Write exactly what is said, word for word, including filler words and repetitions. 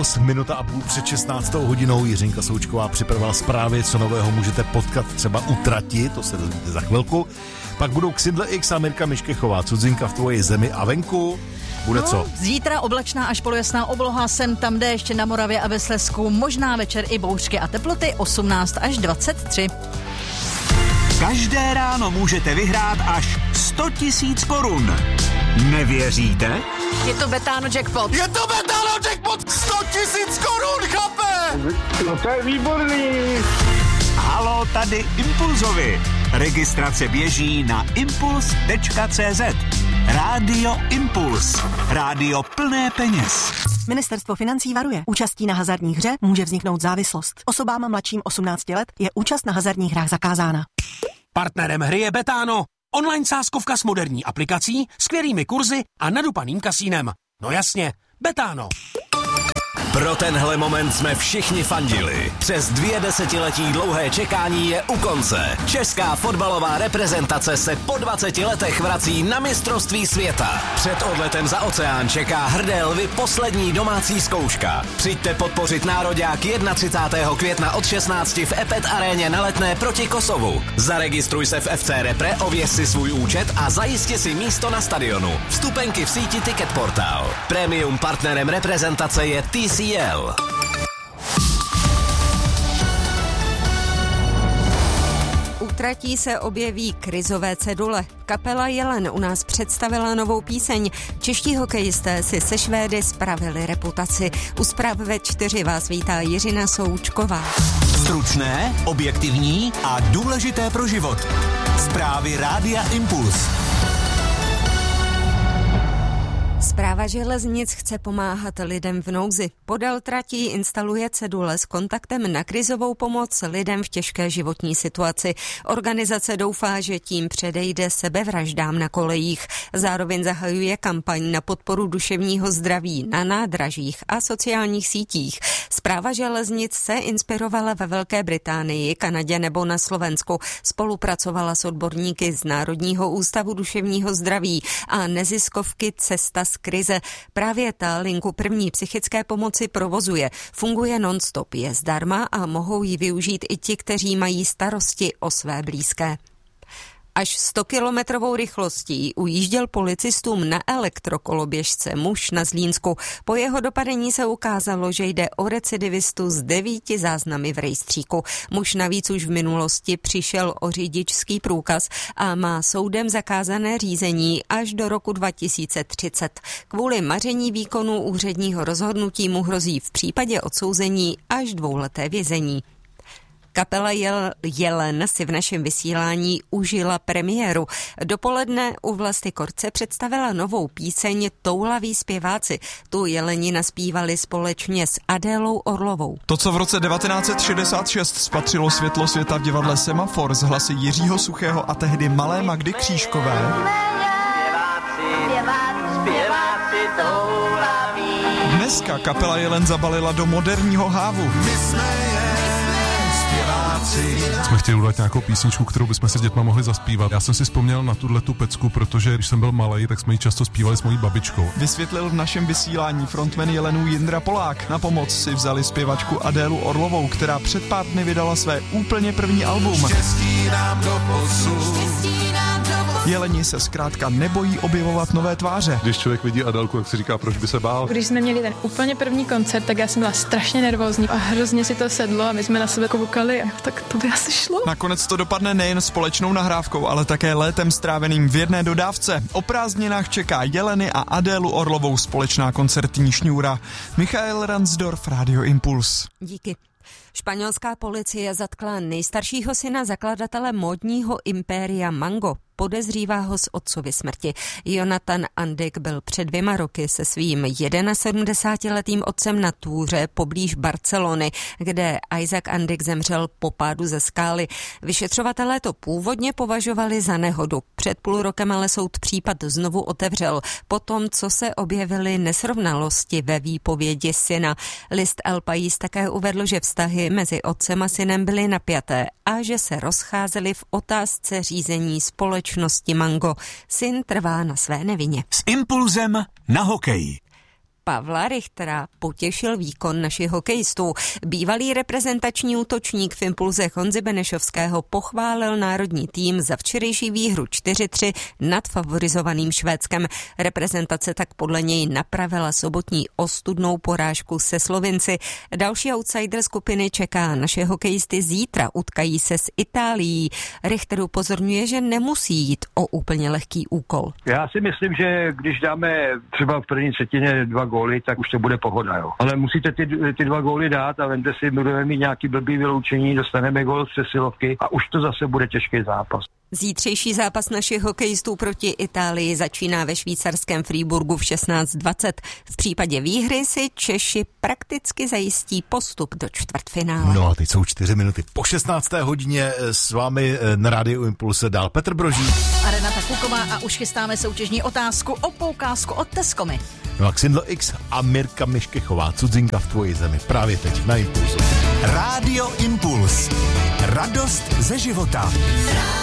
Impuls, minuta a půl před šestnáctou hodinou. Jiřinka Součková připravila zprávy, co nového můžete potkat třeba u trati, to se dozvíte za chvilku. Pak budou Xindle X a Mirka Miškechová, Cudzinka v tvoji zemi a venku. Bude no, co? Zítra oblačná až polojasná obloha, sem tam jde ještě na Moravě a ve Slezsku, možná večer i bouřky a teploty osmnáct až dvacet tři. Každé ráno můžete vyhrát až sto tisíc korun. Nevěříte? Je to Betano jackpot. Je to Betano jackpot! sto tisíc korun, chlape! No to je výborný. Halo, tady Impulzovi. Registrace běží na impuls tečka cé zet. Rádio Impuls. Rádio plné peněz. Ministerstvo financí varuje. Účastí na hazardní hře může vzniknout závislost. Osobám mladším osmnácti let je účast na hazardních hrách zakázána. Partnerem hry je Betano. Online sázkovka s moderní aplikací, skvělými kurzy a nadupaným kasínem. No jasně, Betano. Pro tenhle moment jsme všichni fandili. Přes dvě desetiletí dlouhé čekání je u konce. Česká fotbalová reprezentace se po dvaceti letech vrací na mistrovství světa. Před odletem za oceán čeká hrdé lvy poslední domácí zkouška. Přijďte podpořit nároďák třicátého prvního května od šestnácti v Epet aréně na Letné proti Kosovu. Zaregistruj se v F C Repre, ověř si svůj účet a zajisти si místo na stadionu. Vstupenky v síti Ticket Portal. Premium partnerem reprezentace je T C L. U tratí se objeví krizové cedule. Kapela Jelen u nás představila novou píseň. Čeští hokejisté si se Švédy spravili reputaci. U zpráv ve čtyři vás vítá Jiřina Součková. Stručné, objektivní a důležité pro život. Zprávy Rádia Impuls. Správa železnic chce pomáhat lidem v nouzi. Podél tratí instaluje cedule s kontaktem na krizovou pomoc lidem v těžké životní situaci. Organizace doufá, že tím předejde sebevraždám na kolejích. Zároveň zahajuje kampaň na podporu duševního zdraví na nádražích a sociálních sítích. Správa železnic se inspirovala ve Velké Británii, Kanadě nebo na Slovensku. Spolupracovala s odborníky z Národního ústavu duševního zdraví a neziskovky Cesta z krize. Právě ta linku první psychické pomoci provozuje. Funguje non-stop, je zdarma a mohou ji využít i ti, kteří mají starosti o své blízké. Až stokilometrovou rychlostí ujížděl policistům na elektrokoloběžce muž na Zlínsku. Po jeho dopadení se ukázalo, že jde o recidivistu s devíti záznamy v rejstříku. Muž navíc už v minulosti přišel o řidičský průkaz a má soudem zakázané řízení až do roku dva tisíce třicet. Kvůli maření výkonu úředního rozhodnutí mu hrozí v případě odsouzení až dvouleté vězení. Kapela Jelen si v našem vysílání užila premiéru. Dopoledne u Vlasty Korce představila novou píseň Toulaví zpěváci. Tu Jeleni naspívali společně s Adélou Orlovou. To, co v roce devatenáct set šedesát šest spatřilo světlo světa v divadle Semafor z hlasy Jiřího Suchého a tehdy malé Magdy Křížkové, dneska kapela Jelen zabalila do moderního hávu. Jsme chtěli udělat nějakou písničku, kterou bychom se s dětma mohli zaspívat. Já jsem si vzpomněl na tuhletu pecku, protože když jsem byl malej, tak jsme ji často zpívali s mojí babičkou. Vysvětlil v našem vysílání frontman Jelenů Jindra Polák. Na pomoc si vzali zpěvačku Adélu Orlovou, která před pár dny vydala své úplně první album. Štěstí nám do posu. Jeleni se zkrátka nebojí objevovat nové tváře. Když člověk vidí Adélku, tak si říká, proč by se bál. Když jsme měli ten úplně první koncert, tak já jsem byla strašně nervózní a hrozně si to sedlo a my jsme na sebe koukali, tak to by asi šlo. Nakonec to dopadne nejen společnou nahrávkou, ale také létem stráveným v jedné dodávce. O prázdninách čeká Jeleny a Adélu Orlovou společná koncertní šňůra. Michael Ransdorf, Radio Impuls. Díky. Španělská policie zatkla nejstaršího syna zakladatele módního impéria Mango. Podezřívá ho z otcovy smrti. Jonathan Andik byl před dvěma roky se svým sedmdesátiletým otcem na túře poblíž Barcelony, kde Isaac Andik zemřel po pádu ze skály. Vyšetřovatelé to původně považovali za nehodu. Před půl rokem ale soud případ znovu otevřel. Potom, co se objevily nesrovnalosti ve výpovědi syna. List El País také uvedl, že vztahy mezi otcem a synem byly napjaté a že se rozcházeli v otázce řízení společnosti Mango. Syn trvá na své nevině. S impulzem na hokej. Pavla Richtera potěšil výkon našich hokejistů. Bývalý reprezentační útočník v impulzech Honzy Benešovského pochválil národní tým za včerejší výhru čtyři tři nad favorizovaným Švédskem. Reprezentace tak podle něj napravila sobotní ostudnou porážku se Slovinci. Další outsider skupiny čeká naše hokejisty zítra, utkají se s Itálií. Richter upozorňuje, že nemusí jít o úplně lehký úkol. Já si myslím, že když dáme třeba v první třetině dva góly, tak už to bude pohoda, jo. Ale musíte ty, ty dva góly dát a vemte si, budeme mít nějaký blbý vyloučení, dostaneme gól z přesilovky a už to zase bude těžký zápas. Zítřejší zápas našich hokejistů proti Itálii začíná ve švýcarském Freiburgu v šestnáct dvacet. V případě výhry si Češi prakticky zajistí postup do čtvrtfinále. No a teď jsou čtyři minuty po šestnácté hodině, s vámi na Rádiu Impulse dál Petr Broží a Renata Kuková a už chystáme soutěžní otázku o poukázku od Tescomy. No a Xindl X a Mirka Miškechová, Cudzinka v tvoji zemi, právě teď na Impulsu. Rádio Impuls. Radost ze života.